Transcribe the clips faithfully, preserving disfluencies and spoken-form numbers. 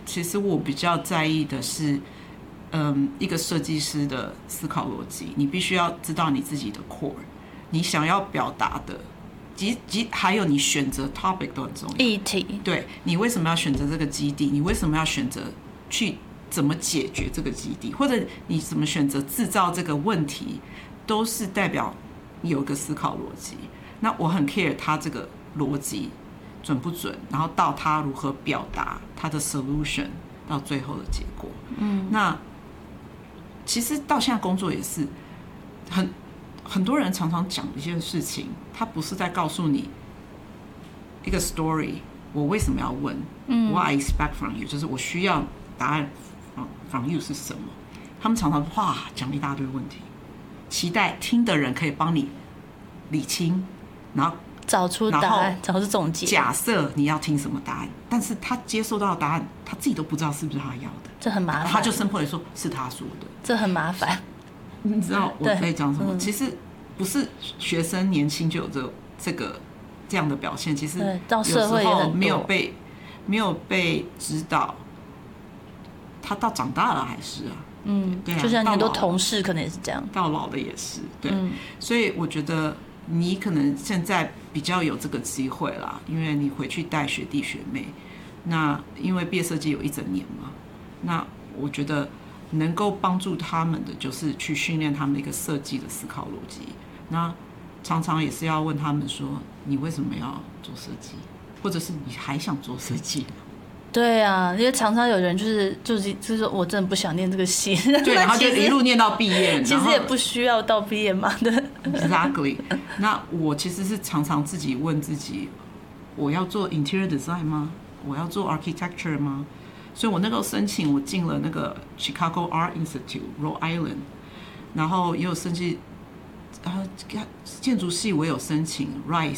其实我比较在意的是，嗯，一个设计师的思考逻辑，你必须要知道你自己的 core， 你想要表达的，及及还有你选择 topic 都很重要。 议题， 对，你为什么要选择这个基地？你为什么要选择去怎么解决这个基地？或者你怎么选择制造这个问题，都是代表你有一个思考逻辑。那我很 care 他这个逻辑准不准，然后到他如何表达他的 solution 到最后的结果。嗯，那其实到现在工作也是很很多人常常讲一件事情，他不是在告诉你一个 story， 我为什么要问、嗯、，what I expect from you， 就是我需要答案 from, from you 是什么？他们常常哇讲一大堆问题，期待听的人可以帮你理清。然后找出答案，找出总结。 假设你要听什么答案，但是他接收到的答案，他自己都不知道是不是他要的， 这很麻烦。 他就生破的说是他说的， 这很麻烦。 你知道我在讲什么、嗯？其实不是学生年轻就有这这个这样的表现，其实到社会也很多没有被没有被指导，他到长大了还是啊。 嗯， 对啊， 就像很多同事可能也是这样， 到老了也是，对，嗯、所以我觉得。你可能现在比较有这个机会啦，因为你回去带学弟学妹，那因为毕业设计有一整年嘛，那我觉得能够帮助他们的就是去训练他们一个设计的思考逻辑。那常常也是要问他们说，你为什么要做设计，或者是你还想做设计？ 对啊，因为常常有人就是就是就是说我真的不想念这个系， 对，然后就一路念到毕业， 其实也不需要到毕业嘛，对。 Exactly。那我其实是常常自己问自己，我要做 interior design 吗？我要做 architecture 吗？所以我那个时候申请，我进了那个 Chicago Art Institute，Rhode Island， 然后也有申请，呃，建筑系我有申请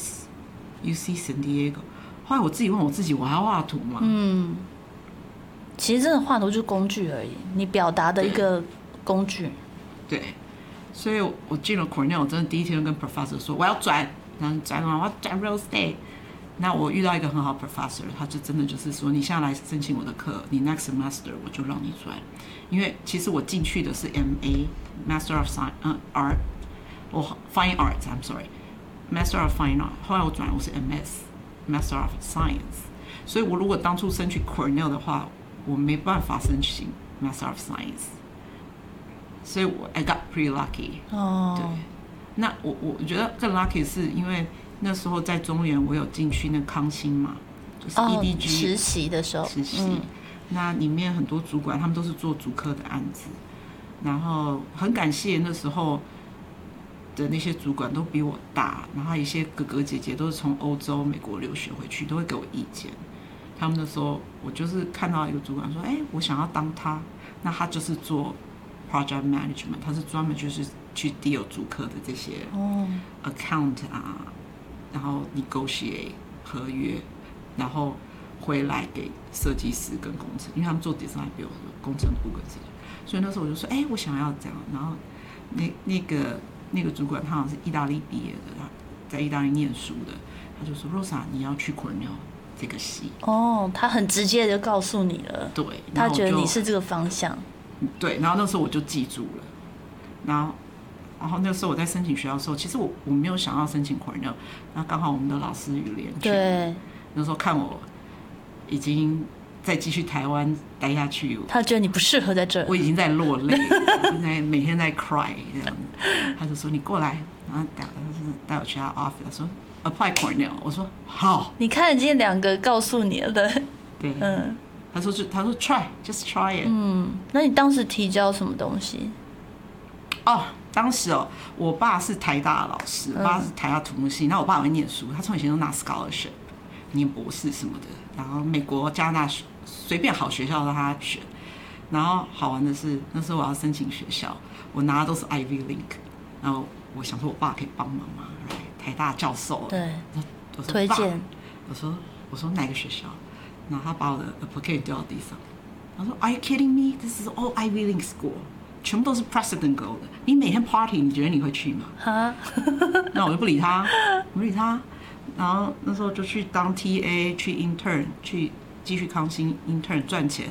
Rice，U C San Diego。后来我自己问我自己，我还要画图吗？ 嗯，其实真的画图就是工具而已，你表达的一个工具。 对，对，所以我进了 Cornell， 我真的第一天就跟 professor 说我要转，然后转啊，我要转 real estate。那我遇到一个很好 professor， 他就真的就是说，你现在来申请我的课，你 next semester 我就让你转，因为其实我进去的是 M A Master of Science， 嗯 Art， 我 Fine Arts，I'm sorry，Master of Fine Art。后来我转我是 M S。Master of Science， 所以我如果当初申请 Cornell 的话，我没办法申請 Master of Science， 所以我 I got pretty lucky。 哦， 对，那我我觉得更 lucky 是因为那时候在中原，我有进去那康欣嘛，就是 E D G、 哦、实习的时候， 实习、嗯，那里面很多主管他们都是做主科的案子，然后很感谢那时候。的那些主管都比我大，然后一些哥哥姐姐都是从欧洲、美国留学回去，都会给我意见。他们那时候，我就是看到一个主管说：“哎、欸，我想要当他。”那他就是做 project management， 他是专门就是去 deal 主客的这些 account 啊，然后 negotiate 合约，然后回来给设计师跟工程，因为他们做 design 比我工程部跟设计。所以那时候我就说：“哎、欸，我想要这样。”然后那那个。那个主管他好像是意大利毕业的，他在意大利念书的，他就说 Rosa 你要去 Cornell 这个系。 哦，他很直接的告诉你了。 对， 他觉得你是这个方向。 对，然后那时候我就记住了。然后，然后那时候我在申请学校的时候，其实我我没有想要申请 Cornell， 那刚好我们的老师雨莲去， 对， 那时候看我已经再继续台湾待下去， 他觉得你不适合在这， 我已经在落泪，在每天在 cry 这样子。他就说你过来，然后带带我去他 office， 他说 apply Cornell， 我说好。 你看已经两个告诉你了的， 对，嗯，他说就他说 try just try it。 嗯，那你当时提交什么东西？ 哦，当时哦，我爸是台大的老师，我爸是台大土木系，那、嗯、我爸也会念书，他从以前都拿 scholarship， 念博士什么的，然后美国、加拿大随便好学校让他选。然后好玩的是，那时候我要申请学校，我拿的都是 Ivy League， 然后我想说我爸可以帮忙嘛，台大教授， 对， 我说推荐， 我说我说哪个学校？然后他把我的 application 丢到地上，他说 Are you kidding me? This is all Ivy League school， 全部都是 President Go 的，你每天 party， 你觉得你会去吗？哈，那我就不理他，不理他。然后那时候就去当 T A， 去 intern， 去继续康欣 intern 赚钱。